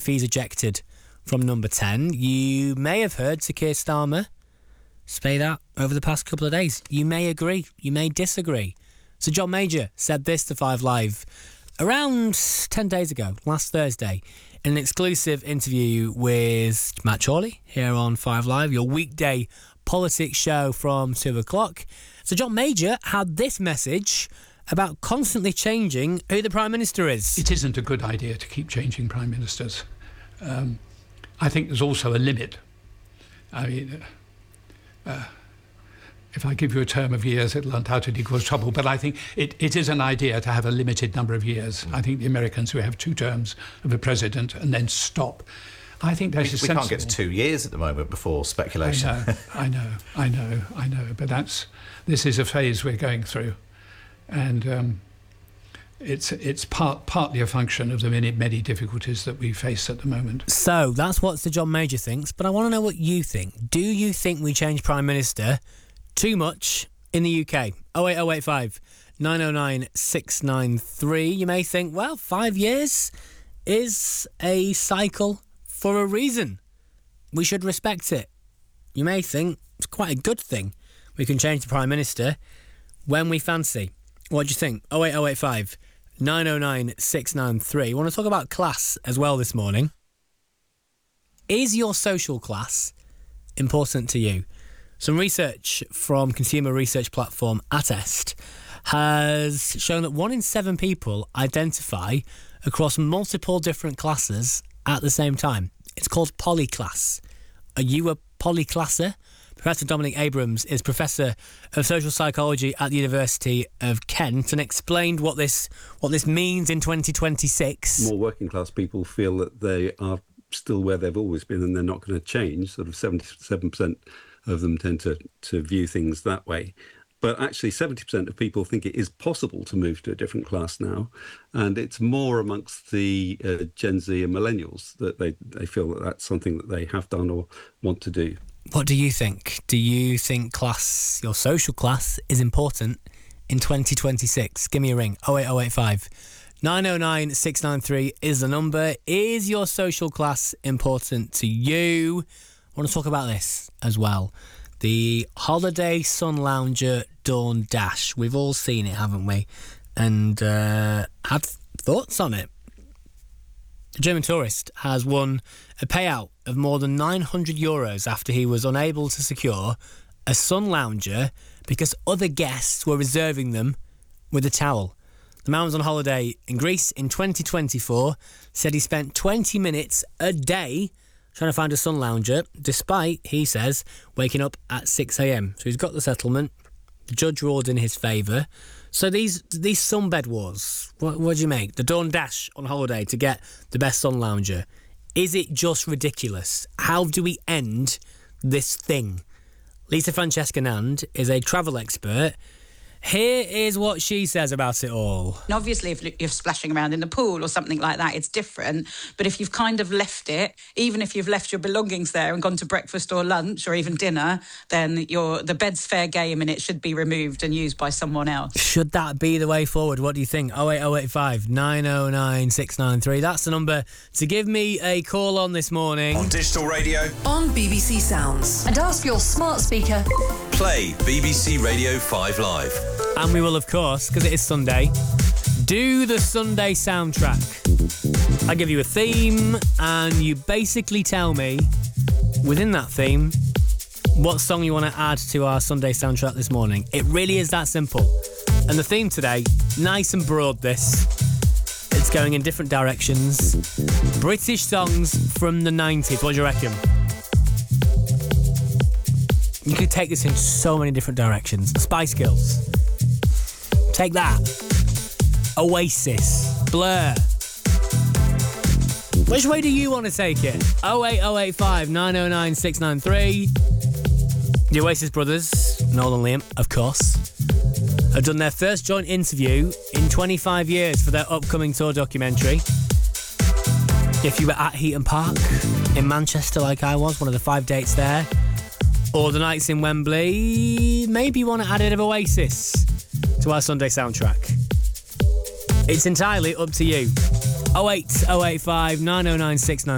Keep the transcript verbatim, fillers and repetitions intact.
he's ejected from number ten. You may have heard Sir Keir Starmer say that over the past couple of days. You may agree, you may disagree. So John Major said this to Five Live around ten days ago, last Thursday, in an exclusive interview with Matt Chorley here on Five Live, your weekday politics show from two o'clock. So John Major had this message about constantly changing who the Prime Minister is. It isn't a good idea to keep changing Prime Ministers. Um, I think there's also a limit. I mean, uh, if I give you a term of years, it'll undoubtedly cause trouble, but I think it, it is an idea to have a limited number of years. I think the Americans who have two terms of a president and then stop, I think that's we, sensible. We can't get to two years at the moment before speculation. I know, I know, I know, I know, but that's, this is a phase we're going through. And um, it's it's part partly a function of the many, many difficulties that we face at the moment. So that's what Sir John Major thinks, but I want to know what you think. Do you think we change Prime Minister too much in the U K? oh eight oh eight five nine oh nine six nine three. You may think, well, five years is a cycle for a reason. We should respect it. You may think it's quite a good thing. We can change the Prime Minister when we fancy. What do you think? oh eight oh eight five nine oh nine six nine three. I want to talk about class as well this morning. Is your social class important to you? Some research from consumer research platform Attest has shown that one in seven people identify across multiple different classes at the same time. It's called polyclass. Are you a polyclasser? Professor Dominic Abrams is Professor of Social Psychology at the University of Kent and explained what this what this means in twenty twenty-six. More working class people feel that they are still where they've always been and they're not going to change. Sort of seventy-seven percent of them tend to, to view things that way. But actually seventy percent of people think it is possible to move to a different class now. And it's more amongst the uh, Gen Z and millennials that they, they feel that that's something that they have done or want to do. What do you think? Do you think class, your social class, is important in twenty twenty-six? Give me a ring. oh eight oh eight five nine oh nine six nine three is the number. Is your social class important to you? I want to talk about this as well. The Holiday Sun Lounger Dawn Dash. We've all seen it, haven't we? And uh, had thoughts on it. A German tourist has won a payout of more than nine hundred euros after he was unable to secure a sun lounger because other guests were reserving them with a towel. The man was on holiday in Greece in twenty twenty-four, said he spent twenty minutes a day trying to find a sun lounger, despite, he says, waking up at six a.m. So he's got the settlement. The judge ruled in his favour. So these these sunbed wars, what, what do you make? The Dawn Dash on holiday to get the best sun lounger. Is it just ridiculous? How do we end this thing? Lisa Francesca Nand is a travel expert. Here is what she says about it all. And obviously, if you're splashing around in the pool or something like that, it's different. But if you've kind of left it, even if you've left your belongings there and gone to breakfast or lunch or even dinner, then your the bed's fair game and it should be removed and used by someone else. Should that be the way forward? What do you think? oh eight oh eight five nine oh nine six nine three. That's the number to give me a call on this morning. On digital radio. On B B C Sounds. And ask your smart speaker. Play B B C Radio five Live. And we will, of course, because it is Sunday, do the Sunday soundtrack. I give you a theme and you basically tell me, within that theme, what song you want to add to our Sunday soundtrack this morning. It really is that simple. And the theme today, nice and broad this. It's going in different directions. British songs from the nineties. What do you reckon? You could take this in so many different directions. Spice Girls. Take that. Oasis. Blur. Which way do you want to take it? oh eight oh eight five nine oh nine six nine three. The Oasis brothers, Noel and Liam, of course, have done their first joint interview in twenty-five years for their upcoming tour documentary. If you were at Heaton Park in Manchester like I was, one of the five dates there, or the nights in Wembley, maybe you want to add in of Oasis to our Sunday soundtrack. It's entirely up to you. oh eight oh eight five nine oh nine six nine